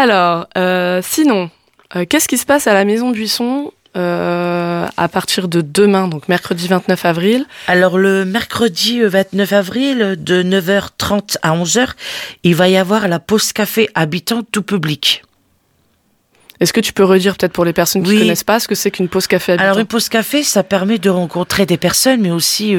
Alors, sinon, qu'est-ce qui se passe à la Maison Buisson à partir de demain, donc mercredi 29 avril? Alors le mercredi 29 avril, de 9h30 à 11h, il va y avoir la pause café habitant tout public. Est-ce que tu peux redire peut-être pour les personnes qui ne connaissent pas ce que c'est qu'une pause café habitant? Alors une pause café, ça permet de rencontrer des personnes, mais aussi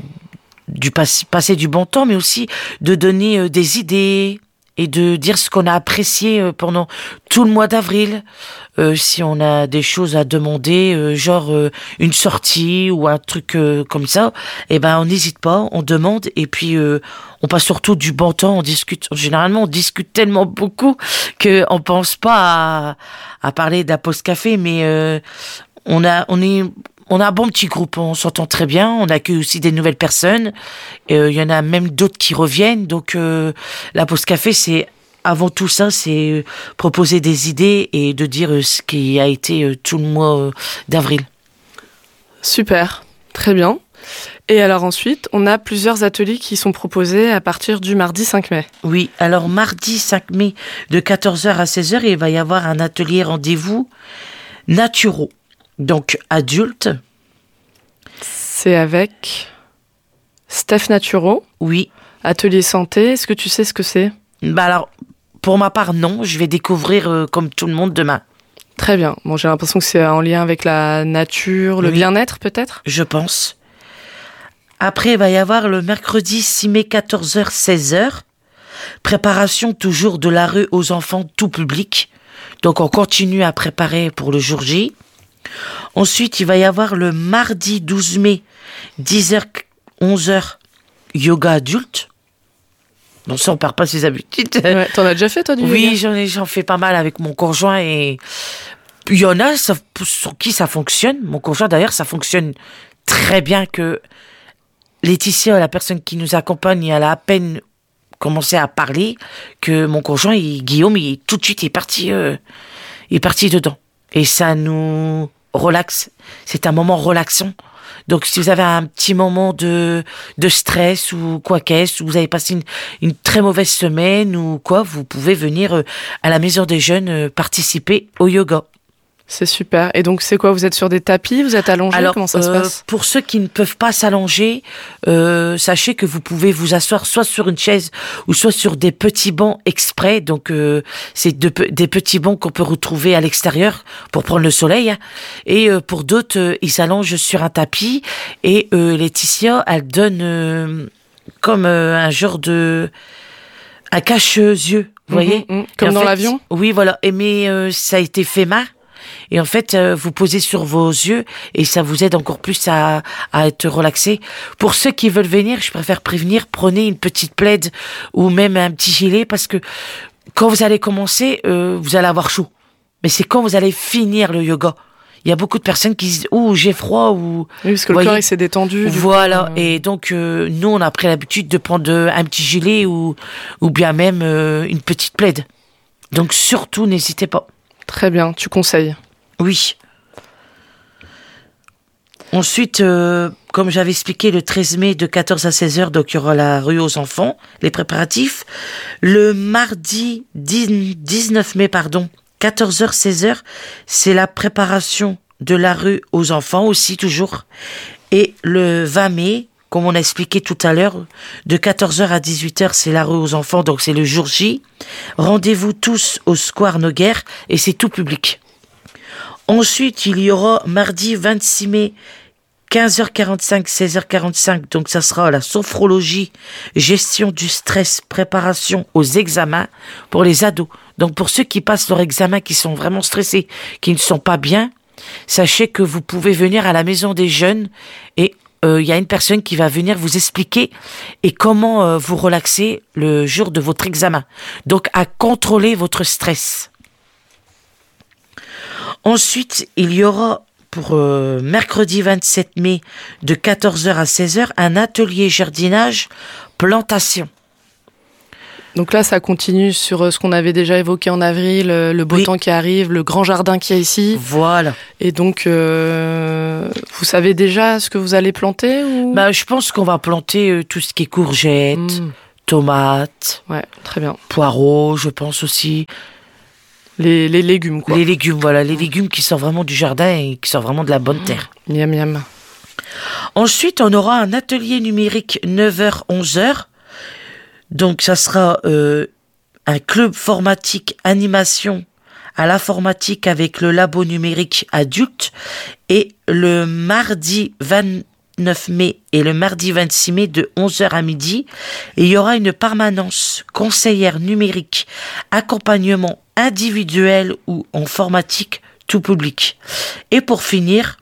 passer du bon temps, mais aussi de donner des idées et de dire ce qu'on a apprécié pendant tout le mois d'avril. Si on a des choses à demander, genre une sortie ou un truc comme ça, eh ben on n'hésite pas, on demande et puis on passe surtout du bon temps, on discute. Généralement, on discute tellement beaucoup que on pense pas à parler de la pause café, mais on a un bon petit groupe, on s'entend très bien, on accueille aussi des nouvelles personnes, il y en a même d'autres qui reviennent, donc la pause café, c'est avant tout ça, c'est proposer des idées et de dire ce qui a été tout le mois d'avril. Super, très bien. Et alors ensuite, on a plusieurs ateliers qui sont proposés à partir du mardi 5 mai. Oui, alors mardi 5 mai, de 14h à 16h, il va y avoir un atelier rendez-vous naturaux. Donc, adulte. C'est avec Steph Naturo. Oui. Atelier santé. Est-ce que tu sais ce que c'est? Alors, pour ma part, non. Je vais découvrir comme tout le monde demain. Très bien. Bon, j'ai l'impression que c'est en lien avec la nature, le bien-être peut-être? Je pense. Après, il va y avoir le mercredi 6 mai, 14h, 16h. Préparation toujours de la rue aux enfants tout public. Donc, on continue à préparer pour le jour J. Ensuite, il va y avoir le mardi 12 mai, 10h, 11h, yoga adulte. Non, ça, on perd pas ses habitudes. Ouais, t'en as déjà fait, toi, du yoga? Oui, j'en fais pas mal avec mon conjoint et il y en a sur qui ça fonctionne. Mon conjoint, d'ailleurs, ça fonctionne très bien que Laetitia, la personne qui nous accompagne, elle a à peine commencé à parler que mon conjoint, Guillaume, tout de suite, il est parti dedans. Et ça nous relaxe. C'est un moment relaxant. Donc, si vous avez un petit moment de stress ou quoi qu'est-ce, ou vous avez passé une très mauvaise semaine ou quoi, vous pouvez venir à la Maison des Jeunes participer au yoga. C'est super. Et donc, c'est quoi? Vous êtes sur des tapis? Vous êtes allongés? Alors, comment ça se passe? Pour ceux qui ne peuvent pas s'allonger, sachez que vous pouvez vous asseoir soit sur une chaise ou soit sur des petits bancs exprès. Donc, c'est des petits bancs qu'on peut retrouver à l'extérieur pour prendre le soleil. Et pour d'autres, ils s'allongent sur un tapis. Et Laetitia, elle donne comme un genre un cache-yeux, vous voyez? Comme dans l'avion? Oui, voilà. Mais ça a été fait main. Et en fait, vous posez sur vos yeux et ça vous aide encore plus à être relaxé. Pour ceux qui veulent venir, je préfère prévenir, prenez une petite plaide ou même un petit gilet parce que quand vous allez commencer, vous allez avoir chaud. Mais c'est quand vous allez finir le yoga. Il y a beaucoup de personnes qui disent « Ouh, j'ai froid » ou... Oui, parce que le corps, il s'est détendu. Voilà. Et donc, nous, on a pris l'habitude de prendre un petit gilet ou bien même une petite plaide. Donc, surtout, n'hésitez pas. Très bien, tu conseilles? Oui. Ensuite, comme j'avais expliqué, le 13 mai de 14 à 16h, donc il y aura la rue aux enfants, les préparatifs. Le mardi 19 mai, 14h, 16h, c'est la préparation de la rue aux enfants aussi, toujours. Et le 20 mai, comme on a expliqué tout à l'heure, de 14h à 18h, c'est la rue aux enfants, donc c'est le jour J. Rendez-vous tous au Square Noguer et c'est tout public. Ensuite, il y aura mardi 26 mai, 15h45, 16h45, donc ça sera la sophrologie, gestion du stress, préparation aux examens pour les ados. Donc pour ceux qui passent leur examen, qui sont vraiment stressés, qui ne sont pas bien, sachez que vous pouvez venir à la Maison des Jeunes et il y a une personne qui va venir vous expliquer et comment vous relaxer le jour de votre examen. Donc à contrôler votre stress. Ensuite, il y aura pour mercredi 27 mai de 14h à 16h un atelier jardinage plantation. Donc là, ça continue sur ce qu'on avait déjà évoqué en avril, le beau temps qui arrive, le grand jardin qu'il y a ici. Voilà. Et donc, vous savez déjà ce que vous allez planter ou... Je pense qu'on va planter tout ce qui est courgettes, tomates, ouais, très bien. Poireaux, je pense aussi. Les légumes, quoi. Les légumes, voilà, les légumes qui sortent vraiment du jardin et qui sortent vraiment de la bonne terre. Miam, miam. Ensuite, on aura un atelier numérique 9h-11h. Donc, ça sera un club formatique animation à l'informatique avec le labo numérique adulte. Et le mardi 29 mai et le mardi 26 mai de 11h à midi, il y aura une permanence conseillère numérique, accompagnement individuel ou informatique tout public. Et pour finir,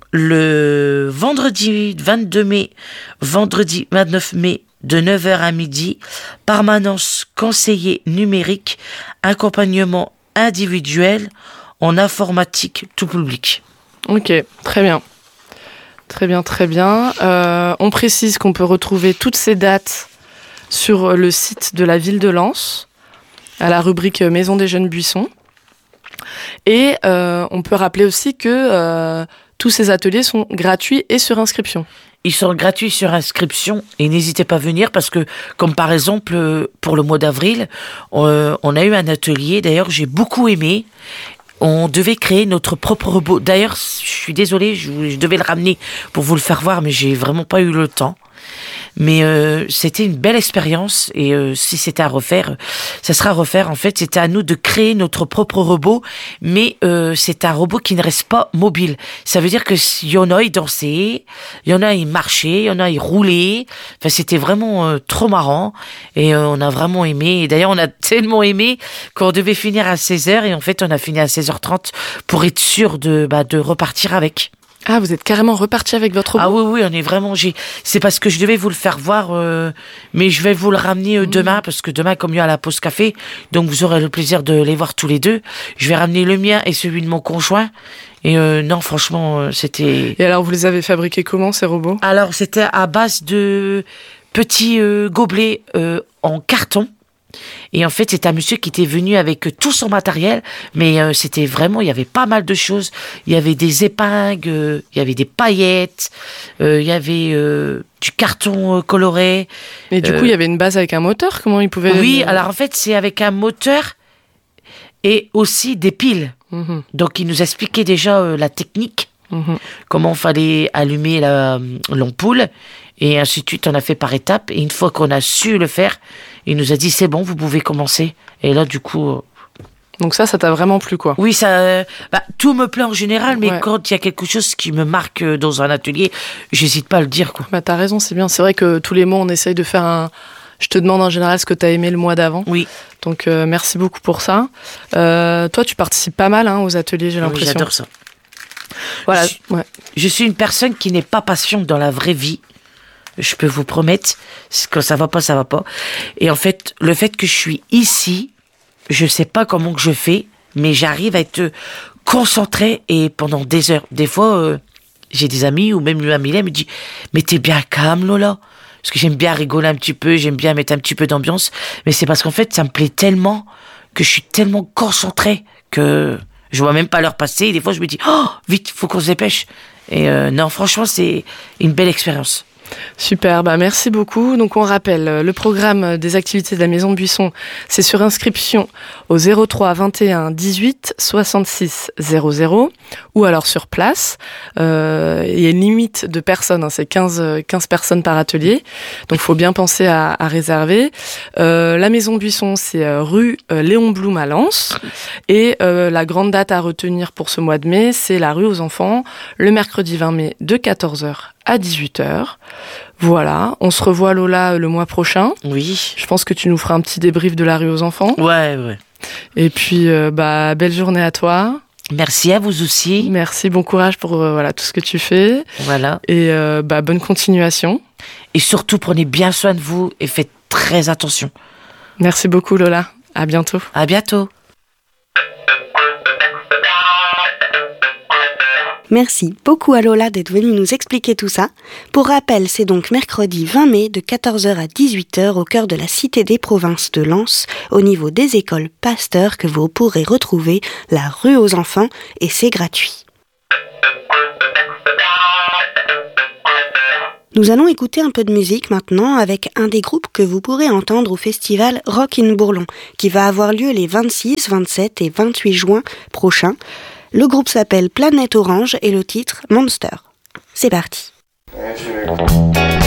le vendredi 22 mai, vendredi 29 mai de 9h à midi, permanence conseiller numérique, accompagnement individuel en informatique tout public. Ok, très bien. Très bien, très bien. On précise qu'on peut retrouver toutes ces dates sur le site de la ville de Lens, à la rubrique Maison des Jeunes Buissons. Et on peut rappeler aussi que tous ces ateliers sont gratuits et sur inscription. Ils sont gratuits sur inscription et n'hésitez pas à venir parce que, comme par exemple, pour le mois d'avril, on a eu un atelier, d'ailleurs j'ai beaucoup aimé. On devait créer notre propre robot. D'ailleurs, je suis désolée, je devais le ramener pour vous le faire voir, mais j'ai vraiment pas eu le temps. Mais c'était une belle expérience et si c'était à refaire, ça sera à refaire. En fait, c'était à nous de créer notre propre robot, mais c'est un robot qui ne reste pas mobile. Ça veut dire que il y en a, ils dansaient, il y en a, ils marchaient, il y en a, ils roulaient. Enfin, c'était vraiment trop marrant et on a vraiment aimé. Et d'ailleurs, on a tellement aimé qu'on devait finir à 16h et en fait, on a fini à 16h30 pour être sûr de repartir avec. Ah, vous êtes carrément reparti avec votre robot ? Ah oui, on est vraiment... C'est parce que je devais vous le faire voir, mais je vais vous le ramener demain, parce que demain, comme il y a la pause café, donc vous aurez le plaisir de les voir tous les deux. Je vais ramener le mien et celui de mon conjoint. Et non, franchement, c'était... Et alors, vous les avez fabriqués comment, ces robots ? Alors, c'était à base de petits gobelets en carton. Et en fait, c'est un monsieur qui était venu avec tout son matériel, mais c'était vraiment, il y avait pas mal de choses. Il y avait des épingles, il y avait des paillettes, il y avait du carton coloré. Et du coup, il y avait une base avec un moteur ? Comment ils pouvaient... Oui, alors en fait, c'est avec un moteur et aussi des piles. Mmh. Donc, il nous expliquait déjà la technique, comment fallait allumer l'ampoule, et ainsi de suite. On a fait par étapes, et une fois qu'on a su le faire, il nous a dit c'est bon, vous pouvez commencer. Et là, du coup... Donc ça t'a vraiment plu, quoi ? Oui, ça, tout me plaît en général, mais Ouais. quand il y a quelque chose qui me marque dans un atelier, j'hésite pas à le dire, quoi. Bah, t'as raison, c'est bien. C'est vrai que tous les mois, on essaye de faire un... Je te demande en général ce que t'as aimé le mois d'avant. Oui. Donc merci beaucoup pour ça. Toi, tu participes pas mal aux ateliers, j'ai l'impression. Oui, j'adore ça. Voilà. Je suis une personne qui n'est pas patiente dans la vraie vie. Je peux vous promettre, quand ça va pas, ça va pas. Et en fait, le fait que je suis ici, je sais pas comment que je fais, mais j'arrive à être concentrée et pendant des heures. Des fois, j'ai des amis ou même Amélie me dit « Mais t'es bien calme, Lola ?» Parce que j'aime bien rigoler un petit peu, j'aime bien mettre un petit peu d'ambiance. Mais c'est parce qu'en fait, ça me plaît tellement que je suis tellement concentrée que je vois même pas l'heure passer. Et des fois, je me dis « Oh, vite, faut qu'on se dépêche !» Et non, franchement, c'est une belle expérience. Super, merci beaucoup. Donc on rappelle, le programme des activités de la Maison Buisson, c'est sur inscription au 03 21 18 66 00 ou alors sur place. Il y a une limite de personnes, c'est 15 personnes par atelier, donc il faut bien penser à réserver. La Maison Buisson, c'est rue Léon Blum à Lens, et la grande date à retenir pour ce mois de mai, c'est la rue aux enfants, le mercredi 20 mai de 14h à 18h. Voilà, on se revoit Lola le mois prochain. Oui. Je pense que tu nous feras un petit débrief de la rue aux enfants. Ouais. Et puis, belle journée à toi. Merci à vous aussi. Merci, bon courage pour tout ce que tu fais. Voilà. Et bonne continuation. Et surtout, prenez bien soin de vous et faites très attention. Merci beaucoup Lola, à bientôt. À bientôt. Merci beaucoup à Lola d'être venue nous expliquer tout ça. Pour rappel, c'est donc mercredi 20 mai de 14h à 18h au cœur de la Cité des Provinces de Lens, au niveau des écoles Pasteur, que vous pourrez retrouver la rue aux enfants, et c'est gratuit. Nous allons écouter un peu de musique maintenant avec un des groupes que vous pourrez entendre au festival Rock in Bourlon, qui va avoir lieu les 26, 27 et 28 juin prochains. Le groupe s'appelle Planète Orange et le titre Monster. C'est parti.